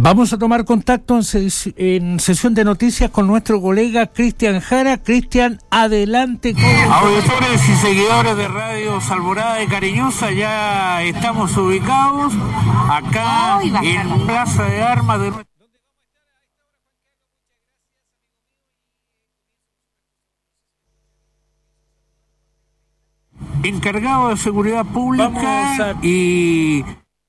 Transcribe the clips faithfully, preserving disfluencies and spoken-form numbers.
Vamos a tomar contacto en, ses- en sesión de noticias con nuestro colega Cristian Jara. Cristian, adelante con... Auditores y seguidores de Radio Alborada de Cariñosa, ya estamos ubicados acá en Plaza de Armas de... encargado de seguridad pública a... y...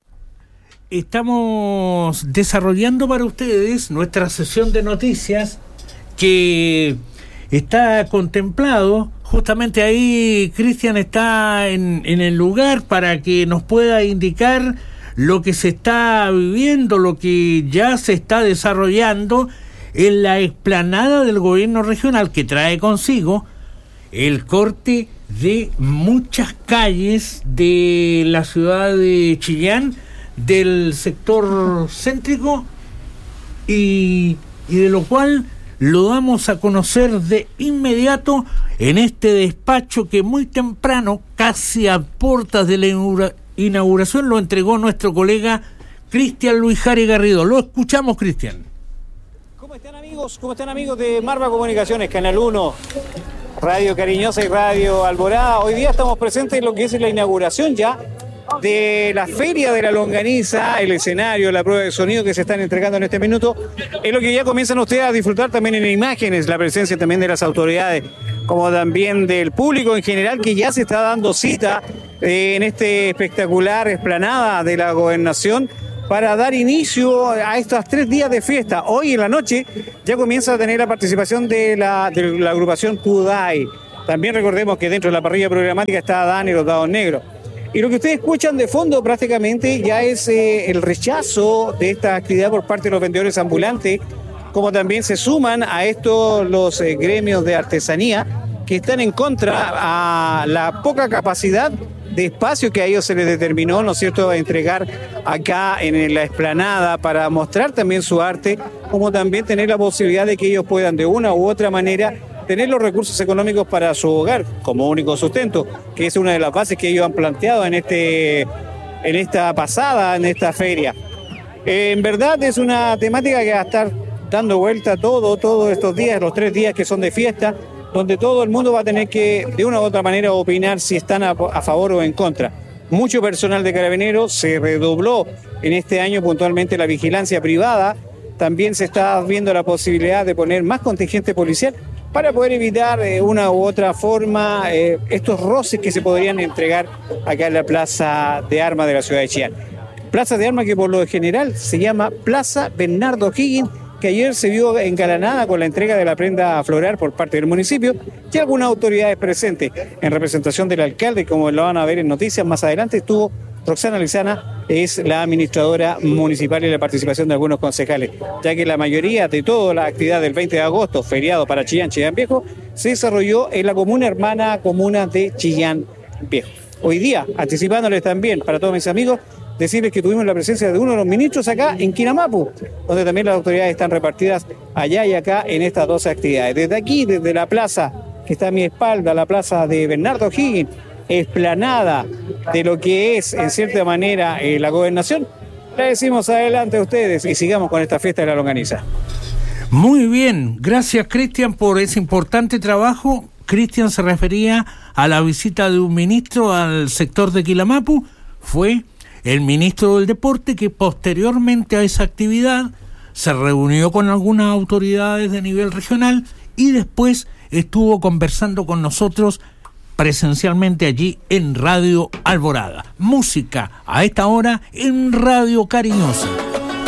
Estamos desarrollando para ustedes nuestra sesión de noticias que está contemplado. Justamente ahí Cristian está en, en el lugar para que nos pueda indicar lo que se está viviendo, lo que ya se está desarrollando en la explanada del gobierno regional, que trae consigo el corte de muchas calles de la ciudad de Chillán, del sector céntrico, y, y de lo cual lo damos a conocer de inmediato en este despacho que muy temprano, casi a puertas de la inaugura, inauguración, lo entregó nuestro colega Cristian Luis Jari Garrido. Lo escuchamos, Cristian. ¿Cómo están, amigos? ¿Cómo están, amigos de Marva Comunicaciones, Canal uno, Radio Cariñosa y Radio Alborada? Hoy día estamos presentes en lo que es la inauguración ya de la Feria de la Longaniza, el escenario, la prueba de sonido que se están entregando en este minuto. Es lo que ya comienzan ustedes a disfrutar también en imágenes, la presencia también de las autoridades, como también del público en general, que ya se está dando cita eh, en este espectacular explanada de la Gobernación para dar inicio a estos tres días de fiesta. Hoy en la noche ya comienza a tener la participación de la, de la agrupación Kudai. También recordemos que dentro de la parrilla programática está Dan y los Dados Negros. Y lo que ustedes escuchan de fondo prácticamente ya es eh, el rechazo de esta actividad por parte de los vendedores ambulantes, como también se suman a esto los eh, gremios de artesanía que están en contra a la poca capacidad de espacio que a ellos se les determinó, ¿no es cierto?, a entregar acá en la explanada para mostrar también su arte, como también tener la posibilidad de que ellos puedan de una u otra manera tener los recursos económicos para su hogar como único sustento, que es una de las bases que ellos han planteado en este en esta pasada, en esta feria. Eh, en verdad es una temática que va a estar dando vuelta todo, todos estos días, los tres días que son de fiesta, donde todo el mundo va a tener que de una u otra manera opinar si están a, a favor o en contra. Mucho personal de Carabineros, se redobló en este año puntualmente la vigilancia privada, también se está viendo la posibilidad de poner más contingente policial para poder evitar de eh, una u otra forma eh, estos roces que se podrían entregar acá en la Plaza de Armas de la ciudad de Chillán. Plaza de Armas que por lo general se llama Plaza Bernardo O'Higgins, que ayer se vio engalanada con la entrega de la prenda floral por parte del municipio y algunas autoridades presentes. En representación del alcalde, como lo van a ver en noticias más adelante, estuvo Roxana Lizana, es la administradora municipal, y la participación de algunos concejales, ya que la mayoría de toda la actividad del veinte de agosto, feriado para Chillán, Chillán Viejo, se desarrolló en la comuna hermana comuna de Chillán Viejo. Hoy día, anticipándoles también para todos mis amigos, decirles que tuvimos la presencia de uno de los ministros acá en Quinamapu, donde también las autoridades están repartidas allá y acá en estas dos actividades. Desde aquí, desde la plaza que está a mi espalda, la plaza de Bernardo O'Higgins, explanada de lo que es en cierta manera eh, la gobernación, le decimos adelante a ustedes y sigamos con esta fiesta de la longaniza. Muy bien, gracias, Cristian, por ese importante trabajo. Cristian se refería a la visita de un ministro al sector de Quilamapu. Fue el ministro del Deporte que posteriormente a esa actividad se reunió con algunas autoridades de nivel regional y después estuvo conversando con nosotros presencialmente allí en Radio Alborada. Música a esta hora en Radio Cariñosa.